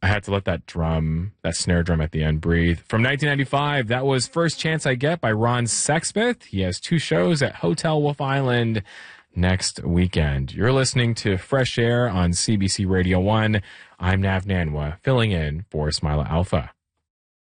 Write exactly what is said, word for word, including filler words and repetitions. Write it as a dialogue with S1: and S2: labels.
S1: I had to let that drum, that snare drum at the end breathe. From nineteen ninety-five, that was First Chance I Get by Ron Sexsmith. He has two shows at Hotel Wolf Island next weekend. You're listening to Fresh Air on C B C Radio one. I'm Nav Nanwa, filling in for Smiler Alpha.